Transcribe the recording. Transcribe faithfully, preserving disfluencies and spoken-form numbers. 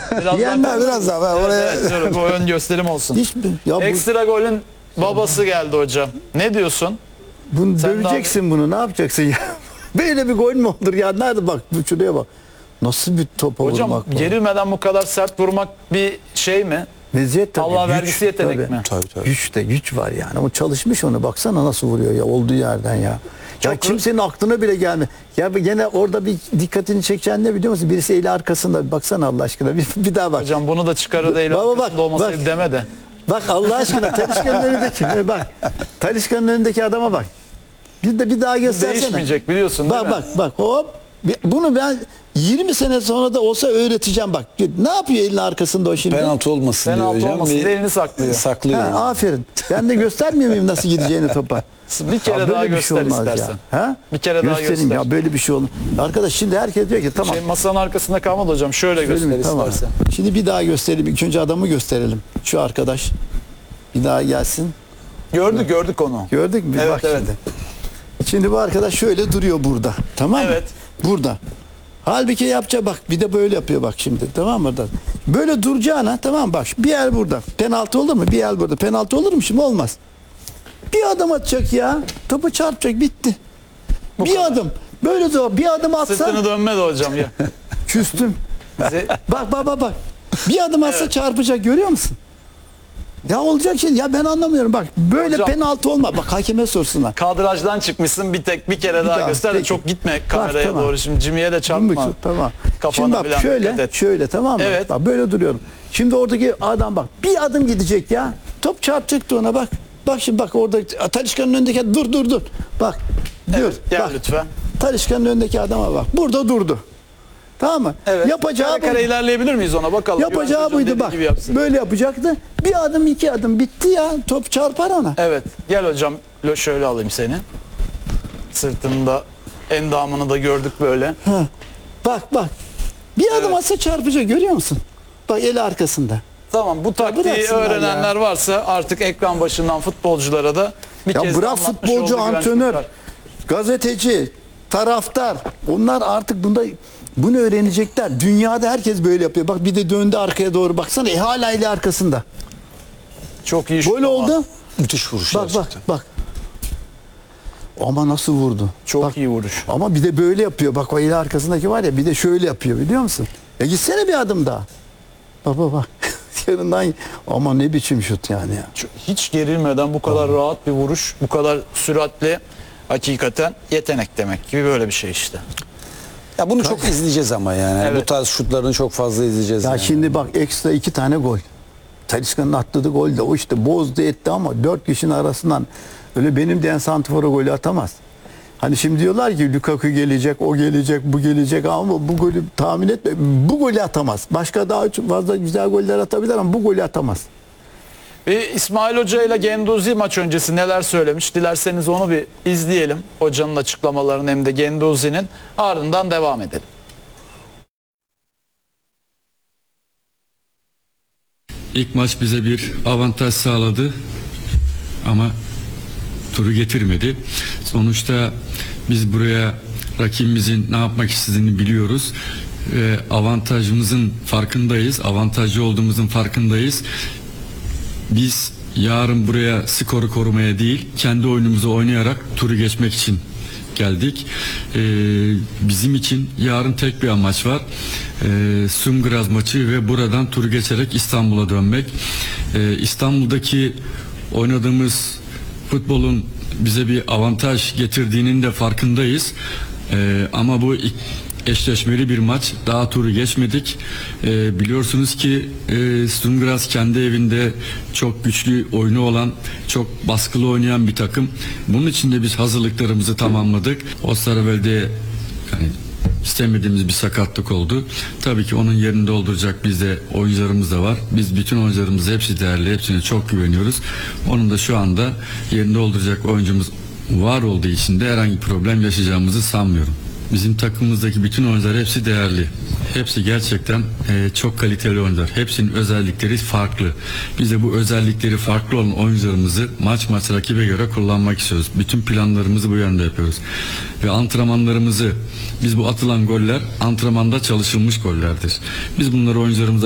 Biraz Yenler biraz daha. Ben Evet, oraya... evet, dur, bu ön gösterim olsun. Hiç, ya bu, Ekstra golün babası geldi hocam. Ne diyorsun? bunu Sen döveceksin bunu. Ne yapacaksın ya? Böyle bir gol mü olur ya? Nerede bak? Şuraya bak. Nasıl bir topa Hocam vurmak bu? gerilmeden bu kadar sert vurmak bir şey mi? Meziyet tabii. Allah güç, vergisi yetenek tabii. mi? Tabii, tabii. Güç de güç var yani. O çalışmış onu. Baksana nasıl vuruyor ya olduğu yerden ya. Ya Çok- kimsenin aklına bile gelme. Ya gene orada bir dikkatini çekeceğin ne biliyor musun? Birisi eli arkasında. Baksana Allah aşkına. Bir, bir daha bak. Hocam bunu da çıkarı değil. Baba bak, olmasaydı bak. deme de. Bak Allah aşkına Talisca'nın önündeki. e, Bak. Talisca'nın önündeki adama bak. Bir de bir daha göstersene. Değişmeyecek biliyorsun değil Bak mi? bak bak hop. Bunu ben yirmi sene sonra da olsa öğreteceğim bak. Ne yapıyor elin arkasında o şimdi? Penaltı olmasın diyor Penaltı hocam. olmasın Bir- diye elini saklıyor. Saklıyor. Ha, aferin. Ben de göstermiyor muyum nasıl gideceğini topa? Bir kere Ya daha böyle bir şey göster olmaz istersen. ya. Ha? Bir kere daha Göstereyim göster. ya böyle bir şey olur. Arkadaş şimdi herkes diyor ki tamam. Şey, masanın arkasında kalmadı hocam. Şöyle Öyle göster mi? Tamam. istersen. Şimdi bir daha gösterelim. İlk önce adamı gösterelim. Şu arkadaş. Bir daha gelsin. Gördük gördük onu. Gördük mü? Evet, Bak evet. şimdi. Şimdi bu arkadaş şöyle duruyor burada. Tamam mı? Evet. Burada. Halbuki yapacak bak bir de böyle yapıyor bak şimdi. Tamam mı? Böyle duracağına tamam bak bir el burada. Penaltı olur mu? Bir el burada. Penaltı olur mu şimdi? Olmaz. Bir adım atacak ya. Topu çarpacak bitti. Bu bir kadar. adım. Böyle de bir adım atsa Sırtını dönmedi hocam ya. küstüm. Bize- Bak bak bak bak. Bir adım atsa Evet. çarpacak görüyor musun? Ya olacak şey ya ben anlamıyorum bak böyle Hocam- penaltı olma bak hakeme sorsunlar. Kadrajdan çıkmışsın bir tek bir kere Bir daha, daha, göster de peki. çok gitme kameraya tamam. doğru şimdi Jimmy'ye de çarpma. Tamam. Kafana Şimdi bak falan dikkat şöyle et. şöyle tamam mı? Evet. Bak böyle duruyorum. Şimdi oradaki adam bak bir adım gidecek ya. Top çarpacaktı ona bak. Bak şimdi bak orada Talisca'nın önündeki dur dur dur. Bak. Dur. Evet, gel bak. lütfen. Talisca'nın önündeki adama bak. Burada durdu. Tamam mı? Evet. Yapacağı Kare kare buydu. ilerleyebilir miyiz ona bakalım. Yapacağı Güven çocuğun buydu dediği bak. gibi yapsın. Böyle yapacaktı. Bir adım iki adım bitti ya. Top çarpar ona. Evet gel hocam Lo- şöyle alayım seni. Sırtında endamını da gördük böyle. Ha. Bak bak. Bir adım Evet. atsa çarpacak görüyor musun? Bak eli arkasında. Tamam bu taktiği bıraksınlar öğrenenler varsa artık ekran başından futbolculara da bir Ya kez bırak anlatmış futbolcu, olduğu Güven antrenör, Çocuklar. gazeteci, taraftar. Onlar artık bunda bunu öğrenecekler. Dünyada herkes böyle yapıyor. Bak bir de döndü arkaya doğru baksana. E hala eli arkasında. Çok iyi şut Böyle ama. oldu. Müthiş vuruş Bak bak gerçekten. bak. Ama nasıl vurdu? Çok Bak, iyi vuruş. ama bir de böyle yapıyor. Bak o eli arkasındaki var ya bir de şöyle yapıyor biliyor musun? Ya gitsene bir adım daha. Bak bak bak. Yanından ama ne biçim şut yani ya. Çok- Hiç gerilmeden bu kadar rahat bir vuruş, bu kadar süratli hakikaten yetenek demek gibi böyle bir şey işte. Ya bunu çok izleyeceğiz ama yani. Evet. Bu tarz şutlarını çok fazla izleyeceğiz. Ya yani. şimdi bak ekstra iki tane gol. Talisca'nın attığı gol de o işte bozdu etti ama dört kişinin arasından öyle benim diyen santrfora golü atamaz. Hani şimdi diyorlar ki Lukaku gelecek, o gelecek, bu gelecek ama bu golü tahmin etme. Bu golü atamaz. Başka daha çok fazla güzel goller atabilir ama bu golü atamaz. Ve İsmail Hoca ile Genduzi maç öncesi neler söylemiş? Dilerseniz onu bir izleyelim. Hocanın açıklamalarını hem de Genduzi'nin ardından devam edelim. İlk maç bize bir avantaj sağladı ama turu getirmedi. Sonuçta biz buraya rakibimizin ne yapmak istediğini biliyoruz. Ve avantajımızın farkındayız. Avantajlı olduğumuzun farkındayız. Biz yarın buraya skoru korumaya değil, kendi oyunumuzu oynayarak turu geçmek için geldik. Ee, bizim için yarın tek bir amaç var. Ee, Sumgraz maçı ve buradan turu geçerek İstanbul'a dönmek. Ee, İstanbul'daki oynadığımız futbolun bize bir avantaj getirdiğinin de farkındayız. Ee, ama bu ilk eşleşmeli bir maç. Daha turu geçmedik. Ee, biliyorsunuz ki e, Sturmgras kendi evinde çok güçlü oyunu olan, çok baskılı oynayan bir takım. Bunun için de biz hazırlıklarımızı tamamladık. Osterwolde yani istemediğimiz bir sakatlık oldu. Tabii ki onun yerini dolduracak bizde oyuncularımız da var. Biz bütün oyuncularımız hepsi değerli, hepsine çok güveniyoruz. Onun da şu anda yerini dolduracak oyuncumuz var olduğu için de herhangi bir problem yaşayacağımızı sanmıyorum. Bizim takımımızdaki bütün oyuncular hepsi değerli. Hepsi gerçekten e, çok kaliteli oyuncular. Hepsinin özellikleri farklı. Biz de bu özellikleri farklı olan oyuncularımızı maç maç rakibe göre kullanmak istiyoruz. Bütün planlarımızı bu yönde yapıyoruz. Ve antrenmanlarımızı, biz bu atılan goller antrenmanda çalışılmış gollerdir. Biz bunları oyuncularımıza